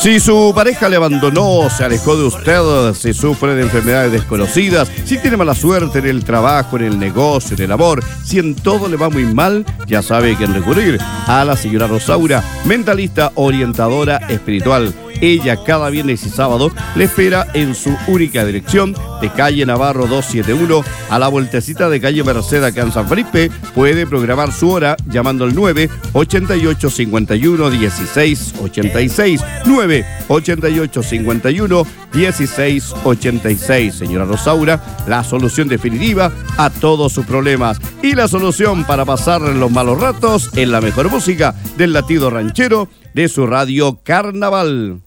Si su pareja le abandonó, se alejó de usted, si sufre de enfermedades desconocidas, si tiene mala suerte en el trabajo, en el negocio, en el amor, si en todo le va muy mal, ya sabe a quién recurrir. A la señora Rosaura, mentalista orientadora espiritual. Ella cada viernes y sábado le espera en su única dirección de calle Navarro 271 a la vueltecita de calle Merced acá en San Felipe. Puede programar su hora llamando al 988 51 16 86 988 51 16 86. Señora Rosaura, la solución definitiva a todos sus problemas y la solución para pasar los malos ratos en la mejor música del latido ranchero de su radio Carnaval.